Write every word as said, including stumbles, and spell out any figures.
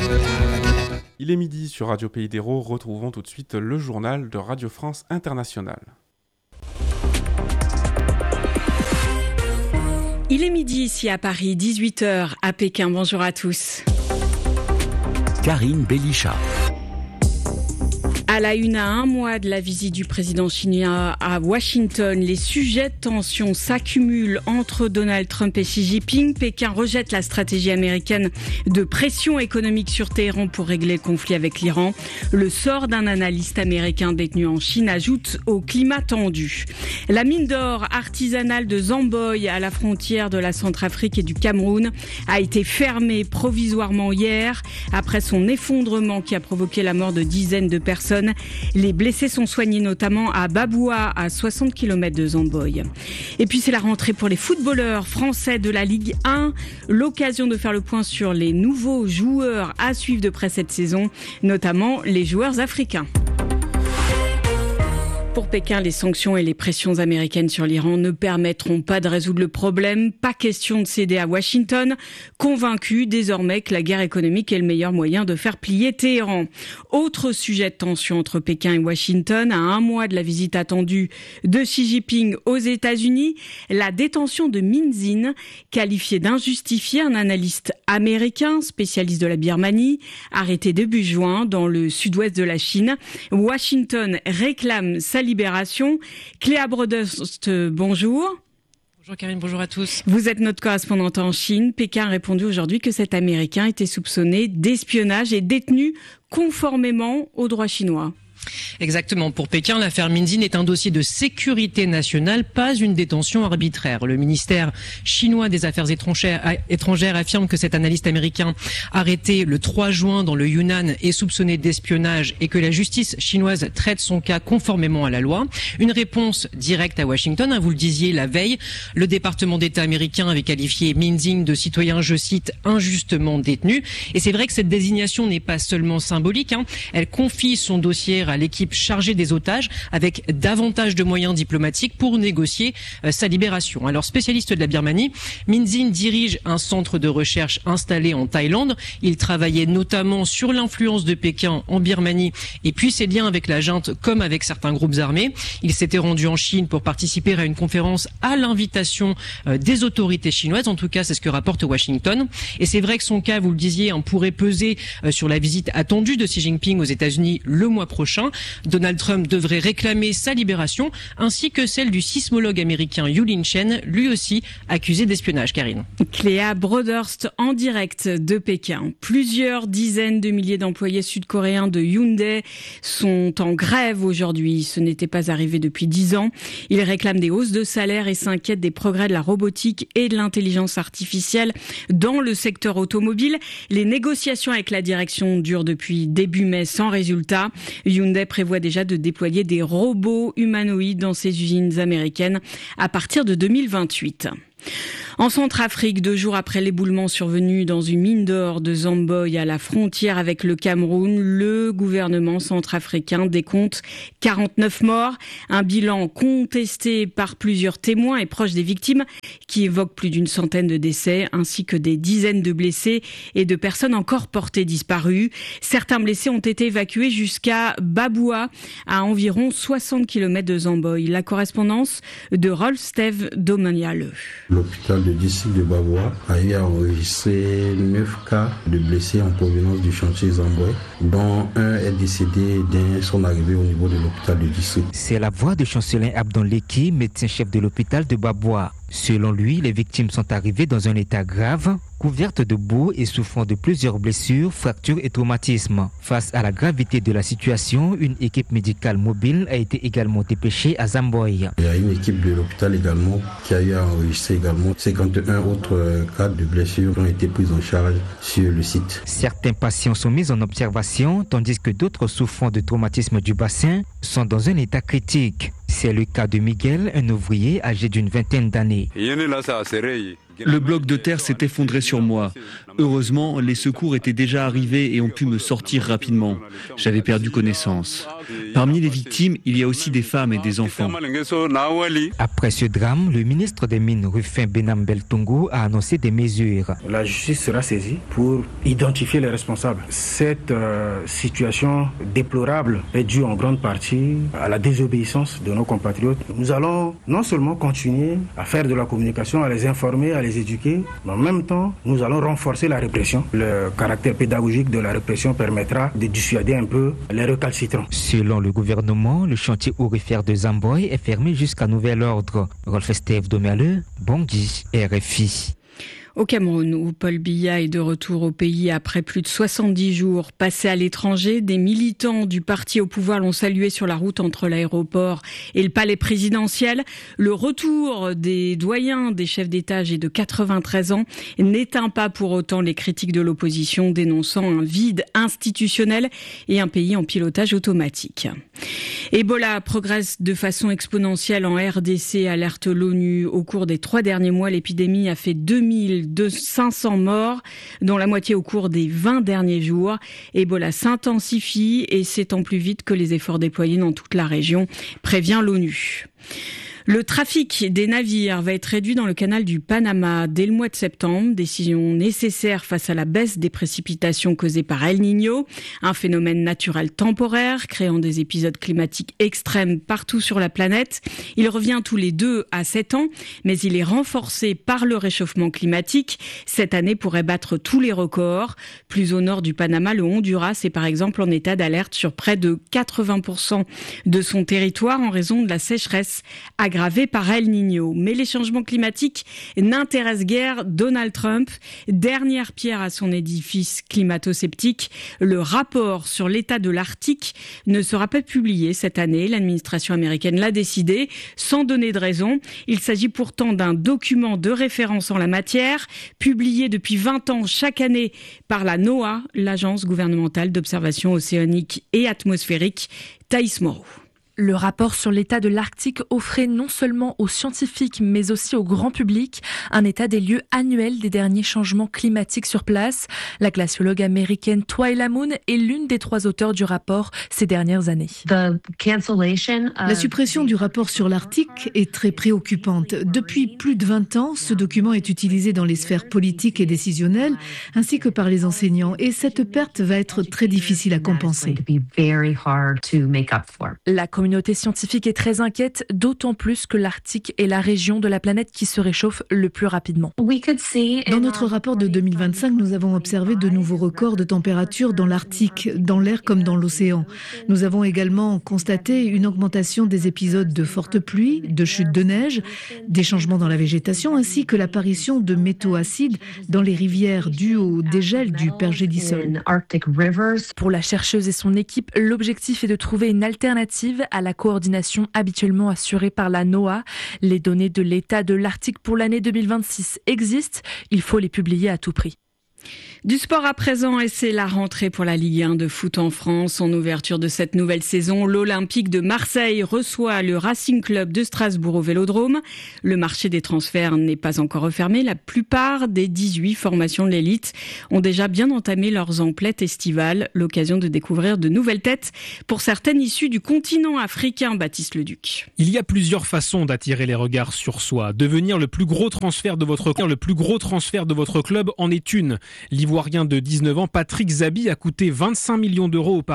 Il est midi sur Radio Pays d'Hérault, retrouvons tout de suite le journal de Radio France Internationale. Il est midi ici à Paris, dix-huit heures à Pékin. Bonjour à tous. Karine Bélichat. À la une, à un mois de la visite du président chinois à Washington, les sujets de tension s'accumulent entre Donald Trump et Xi Jinping. Pékin rejette la stratégie américaine de pression économique sur Téhéran pour régler le conflit avec l'Iran. Le sort d'un analyste américain détenu en Chine ajoute au climat tendu. La mine d'or artisanale de Zamboy, à la frontière de la Centrafrique et du Cameroun, a été fermée provisoirement hier après son effondrement qui a provoqué la mort de dizaines de personnes. Les blessés sont soignés notamment à Baboua, à soixante kilomètres de Zamboy. Et puis c'est la rentrée pour les footballeurs français de la Ligue un. L'occasion de faire le point sur les nouveaux joueurs à suivre de près cette saison, notamment les joueurs africains. Pour Pékin, les sanctions et les pressions américaines sur l'Iran ne permettront pas de résoudre le problème. Pas question de céder à Washington, convaincu désormais que la guerre économique est le meilleur moyen de faire plier Téhéran. Autre sujet de tension entre Pékin et Washington, à un mois de la visite attendue de Xi Jinping aux États-Unis, la détention de Min Zin, qualifié d'injustifié, un analyste américain, spécialiste de la Birmanie, arrêté début juin dans le sud-ouest de la Chine. Washington réclame sa libération. Cléa Broderst, bonjour. Bonjour Karine, bonjour à tous. Vous êtes notre correspondante en Chine. Pékin a répondu aujourd'hui que cet Américain était soupçonné d'espionnage et détenu conformément au droit chinois. Exactement. Pour Pékin, l'affaire Min Zin est un dossier de sécurité nationale, pas une détention arbitraire. Le ministère chinois des Affaires étrangères, étrangères affirme que cet analyste américain arrêté le trois juin dans le Yunnan est soupçonné d'espionnage et que la justice chinoise traite son cas conformément à la loi. Une réponse directe à Washington, hein, vous le disiez la veille. Le département d'État américain avait qualifié Min Zin de citoyen, je cite, injustement détenu. Et c'est vrai que cette désignation n'est pas seulement symbolique, hein. Elle confie son dossier à l'équipe chargée des otages avec davantage de moyens diplomatiques pour négocier euh, sa libération. Alors, spécialiste de la Birmanie, Min Zin dirige un centre de recherche installé en Thaïlande. Il travaillait notamment sur l'influence de Pékin en Birmanie et puis ses liens avec la junte comme avec certains groupes armés. Il s'était rendu en Chine pour participer à une conférence à l'invitation euh, des autorités chinoises. En tout cas, c'est ce que rapporte Washington. Et c'est vrai que son cas, vous le disiez, hein, pourrait peser euh, sur la visite attendue de Xi Jinping aux États-Unis le mois prochain. Donald Trump devrait réclamer sa libération, ainsi que celle du sismologue américain Yulin Chen, lui aussi accusé d'espionnage. Karine. Cléa Broderst en direct de Pékin. Plusieurs dizaines de milliers d'employés sud-coréens de Hyundai sont en grève aujourd'hui. Ce n'était pas arrivé depuis dix ans. Ils réclament des hausses de salaire et s'inquiètent des progrès de la robotique et de l'intelligence artificielle dans le secteur automobile. Les négociations avec la direction durent depuis début mai sans résultat. Hyundai prévoit déjà de déployer des robots humanoïdes dans ses usines américaines à partir de deux mille vingt-huit. En Centrafrique, deux jours après l'éboulement survenu dans une mine d'or de Zamboy à la frontière avec le Cameroun, le gouvernement centrafricain décompte quarante-neuf morts. Un bilan contesté par plusieurs témoins et proches des victimes qui évoquent plus d'une centaine de décès ainsi que des dizaines de blessés et de personnes encore portées disparues. Certains blessés ont été évacués jusqu'à Baboua, à environ soixante kilomètres de Zamboy. La correspondance de Rolf Steve Domaniale. L'hôpital de district de Baboua a eu à enregistrer neuf cas de blessés en provenance du chantier Zamboy, dont un est décédé dès son arrivée au niveau de l'hôpital de district. C'est la voix de Chancelin Abdonleki, médecin-chef de l'hôpital de Baboua. Selon lui, les victimes sont arrivées dans un état grave, couvertes de boue et souffrant de plusieurs blessures, fractures et traumatismes. Face à la gravité de la situation, une équipe médicale mobile a été également dépêchée à Zamboy. Il y a une équipe de l'hôpital également qui a eu à enregistrer également cinquante-et-un autres cas de blessures qui ont été prises en charge sur le site. Certains patients sont mis en observation, tandis que d'autres souffrant de traumatisme du bassin sont dans un état critique. C'est le cas de Miguel, un ouvrier âgé d'une vingtaine d'années. Le bloc de terre s'est effondré sur moi. Heureusement, les secours étaient déjà arrivés et ont pu me sortir rapidement. J'avais perdu connaissance. Parmi les victimes, il y a aussi des femmes et des enfants. Après ce drame, le ministre des Mines, Rufin Benam Beltongo, a annoncé des mesures. La justice sera saisie pour identifier les responsables. Cette euh, situation déplorable est due en grande partie à la désobéissance de nos compatriotes. Nous allons non seulement continuer à faire de la communication, à les informer, à les éduquer, mais en même temps, nous allons renforcer la répression. Le caractère pédagogique de la répression permettra de dissuader un peu les récalcitrants. Selon le gouvernement, le chantier aurifère de Zamboy est fermé jusqu'à nouvel ordre. Rolf Steve Domerle, Bangui, R F I. Au Cameroun, où Paul Biya est de retour au pays après plus de soixante-dix jours passés à l'étranger, des militants du parti au pouvoir l'ont salué sur la route entre l'aéroport et le palais présidentiel. Le retour des doyens des chefs d'État âgés de quatre-vingt-treize ans n'éteint pas pour autant les critiques de l'opposition, dénonçant un vide institutionnel et un pays en pilotage automatique. Ebola progresse de façon exponentielle en R D C, alerte l'ONU. Au cours des trois derniers mois, l'épidémie a fait deux mille cinq cents morts, dont la moitié au cours des vingt derniers jours. Ebola s'intensifie et s'étend plus vite que les efforts déployés dans toute la région, prévient l'ONU. Le trafic des navires va être réduit dans le canal du Panama dès le mois de septembre. Décision nécessaire face à la baisse des précipitations causées par El Niño, un phénomène naturel temporaire créant des épisodes climatiques extrêmes partout sur la planète. Il revient tous les deux à sept ans, mais il est renforcé par le réchauffement climatique. Cette année pourrait battre tous les records. Plus au nord du Panama, le Honduras est par exemple en état d'alerte sur près de quatre-vingts pour cent de son territoire en raison de la sécheresse aggravée par El Niño. Mais les changements climatiques n'intéressent guère Donald Trump. Dernière pierre à son édifice climato-sceptique, le rapport sur l'état de l'Arctique ne sera pas publié cette année. L'administration américaine l'a décidé, sans donner de raison. Il s'agit pourtant d'un document de référence en la matière, publié depuis vingt ans chaque année par la NOAA, l'agence gouvernementale d'observation océanique et atmosphérique. Thaïs Moreau. Le rapport sur l'état de l'Arctique offrait non seulement aux scientifiques, mais aussi au grand public un état des lieux annuel des derniers changements climatiques sur place. La glaciologue américaine Twyla Moon est l'une des trois auteurs du rapport ces dernières années. La suppression du rapport sur l'Arctique est très préoccupante. Depuis plus de vingt ans, ce document est utilisé dans les sphères politiques et décisionnelles, ainsi que par les enseignants. Et cette perte va être très difficile à compenser. La La communauté scientifique est très inquiète, d'autant plus que l'Arctique est la région de la planète qui se réchauffe le plus rapidement. Dans notre rapport de deux mille vingt-cinq, nous avons observé de nouveaux records de température dans l'Arctique, dans l'air comme dans l'océan. Nous avons également constaté une augmentation des épisodes de fortes pluies, de chutes de neige, des changements dans la végétation, ainsi que l'apparition de métaux acides dans les rivières dues au dégel du pergélisol. Pour la chercheuse et son équipe, l'objectif est de trouver une alternative à la coordination habituellement assurée par la NOAA. Les données de l'état de l'Arctique pour l'année deux mille vingt-six existent, il faut les publier à tout prix. Du sport à présent, et c'est la rentrée pour la Ligue un de foot en France. En ouverture de cette nouvelle saison, l'Olympique de Marseille reçoit le Racing Club de Strasbourg au Vélodrome. Le marché des transferts n'est pas encore refermé. La plupart des dix-huit formations de l'élite ont déjà bien entamé leurs emplettes estivales. L'occasion de découvrir de nouvelles têtes pour certaines issues du continent africain, Baptiste Leduc. Il y a plusieurs façons d'attirer les regards sur soi. Devenir le plus gros transfert de votre club, le plus gros transfert de votre club en est une. L'Ivoirien de dix-neuf ans, Patrick Zabi, a coûté vingt-cinq millions d'euros au